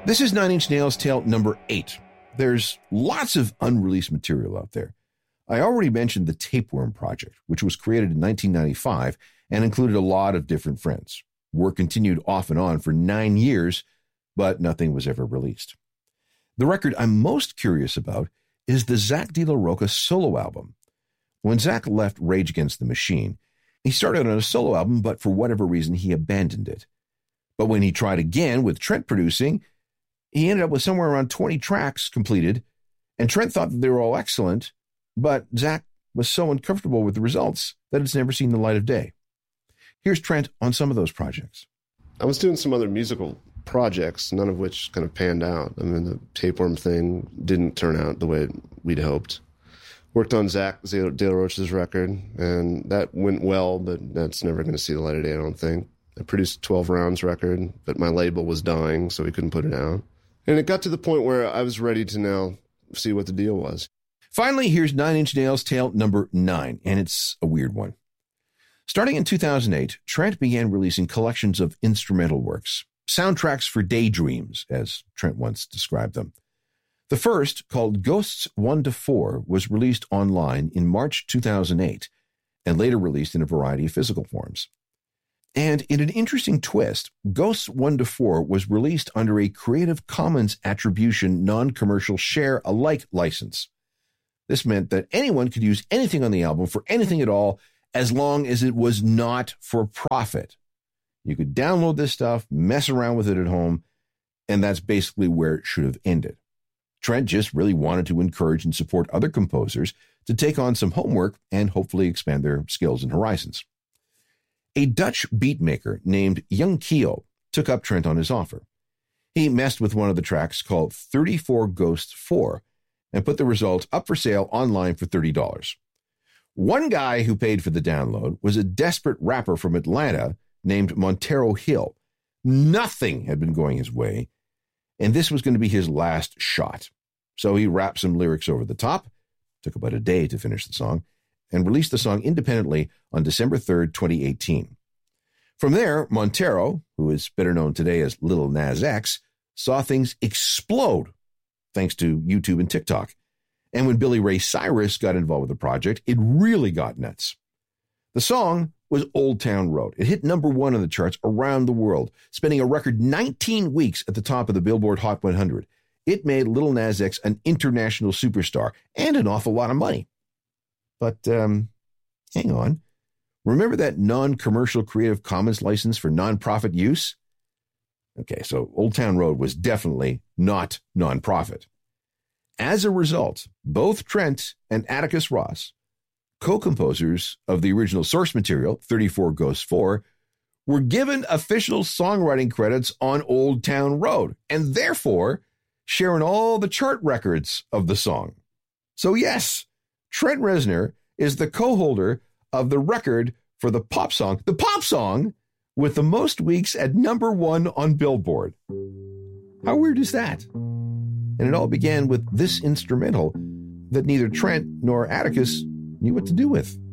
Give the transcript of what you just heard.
This is Nine Inch Nails Tale number 8. There's lots of unreleased material out there. I already mentioned the Tapeworm Project, which was created in 1995 and included a lot of different friends. Work continued off and on for 9 years, but nothing was ever released. The record I'm most curious about is the Zack de la Rocha solo album. When Zack left Rage Against the Machine, he started on a solo album, but for whatever reason, he abandoned it. But when he tried again with Trent producing, he ended up with somewhere around 20 tracks completed, and Trent thought that they were all excellent, but Zack was so uncomfortable with the results that it's never seen the light of day. Here's Trent on some of those projects. I was doing some other musical projects, none of which kind of panned out. I mean, the Tapeworm thing didn't turn out the way we'd hoped. Worked on Zack de la Rocha's record, and that went well, but that's never going to see the light of day, I don't think. I produced a 12 Rounds record, but my label was dying, so we couldn't put it out. And it got to the point where I was ready to now see what the deal was. Finally, here's Nine Inch Nails Tale number 9, and it's a weird one. Starting in 2008, Trent began releasing collections of instrumental works, soundtracks for daydreams, as Trent once described them. The first, called Ghosts 1 to 4, was released online in March 2008, and later released in a variety of physical forms. And in an interesting twist, Ghosts 1 to 4 was released under a Creative Commons Attribution Non-Commercial Share Alike license. This meant that anyone could use anything on the album for anything at all, as long as it was not for profit. You could download this stuff, mess around with it at home, and that's basically where it should have ended. Trent just really wanted to encourage and support other composers to take on some homework and hopefully expand their skills and horizons. A Dutch beatmaker named Young Keo took up Trent on his offer. He messed with one of the tracks called 34 Ghosts 4 and put the result up for sale online for $30. One guy who paid for the download was a desperate rapper from Atlanta named Montero Hill. Nothing had been going his way, and this was going to be his last shot. So he rapped some lyrics over the top, took about a day to finish the song, and released the song independently on December 3rd, 2018. From there, Montero, who is better known today as Lil Nas X, saw things explode thanks to YouTube and TikTok. And when Billy Ray Cyrus got involved with the project, it really got nuts. The song was Old Town Road. It hit number 1 on the charts around the world, spending a record 19 weeks at the top of the Billboard Hot 100. It made Lil Nas X an international superstar and an awful lot of money. But hang on. Remember that non-commercial Creative Commons license for non-profit use? Okay, so Old Town Road was definitely not non-profit. As a result, both Trent and Atticus Ross, co-composers of the original source material, 34 Ghosts 4, were given official songwriting credits on Old Town Road, and therefore sharing all the chart records of the song. So yes, Trent Reznor is the co-holder of the record for the pop song with the most weeks at number 1 on Billboard. How weird is that? And it all began with this instrumental that neither Trent nor Atticus knew what to do with.